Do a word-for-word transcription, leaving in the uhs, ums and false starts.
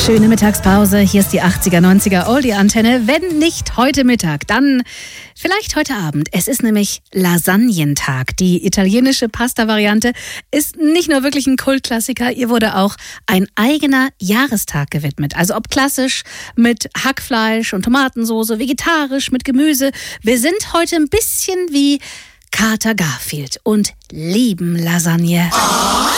Schöne Mittagspause. Hier ist die achtziger, neunziger Oldie-Antenne. Wenn nicht heute Mittag, dann vielleicht heute Abend. Es ist nämlich Lasagnentag. Die italienische Pasta-Variante ist nicht nur wirklich ein Kultklassiker, ihr wurde auch ein eigener Jahrestag gewidmet. Also ob klassisch mit Hackfleisch und Tomatensoße, vegetarisch mit Gemüse. Wir sind heute ein bisschen wie Kater Garfield und lieben Lasagne.